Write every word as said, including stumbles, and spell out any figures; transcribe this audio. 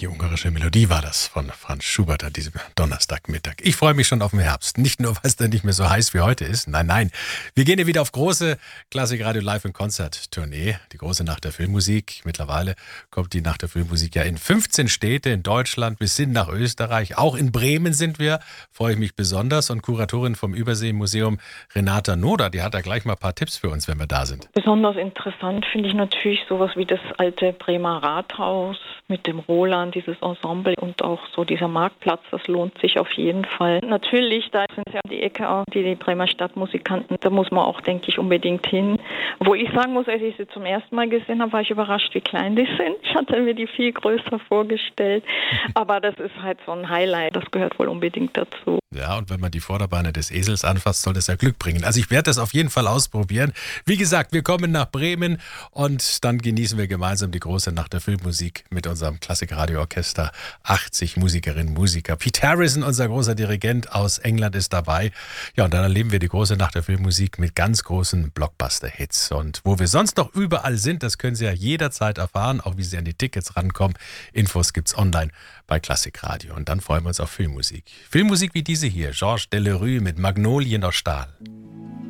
Die ungarische Melodie war das von Franz Schubert an diesem Donnerstagmittag. Ich freue mich schon auf den Herbst. Nicht nur, weil es dann nicht mehr so heiß wie heute ist. Nein, nein. Wir gehen ja wieder auf große Klassikradio Live- und Konzert-Tournee. Die große Nacht der Filmmusik. Mittlerweile kommt die Nacht der Filmmusik ja in fünfzehn Städte in Deutschland bis hin nach Österreich. Auch in Bremen sind wir. Freue ich mich besonders. Und Kuratorin vom Überseemuseum Renata Noder, die hat da gleich mal ein paar Tipps für uns, wenn wir da sind. Besonders interessant finde ich natürlich sowas wie das alte Bremer Rathaus mit dem Roland, dieses Ensemble und auch so dieser Marktplatz, das lohnt sich auf jeden Fall. Natürlich, da sind ja die Ecke, die, die Bremer Stadtmusikanten, da muss man auch, denke ich, unbedingt hin. Wo ich sagen muss, als ich sie zum ersten Mal gesehen habe, war ich überrascht, wie klein die sind. Ich hatte mir die viel größer vorgestellt, aber das ist halt so ein Highlight, das gehört wohl unbedingt dazu. Ja, und wenn man die Vorderbeine des Esels anfasst, soll das ja Glück bringen. Also ich werde das auf jeden Fall ausprobieren. Wie gesagt, wir kommen nach Bremen und dann genießen wir gemeinsam die große Nacht der Filmmusik mit unserem Klassikradio-Orchester. achtzig Musikerinnen und Musiker. Pete Harrison, unser großer Dirigent aus England, ist dabei. Ja, und dann erleben wir die große Nacht der Filmmusik mit ganz großen Blockbuster-Hits. Und wo wir sonst noch überall sind, das können Sie ja jederzeit erfahren, auch wie Sie an die Tickets rankommen. Infos gibt's online bei Klassikradio. Und dann freuen wir uns auf Filmmusik. Filmmusik wie diese hier, Georges Delerue mit Magnolien aus Stahl.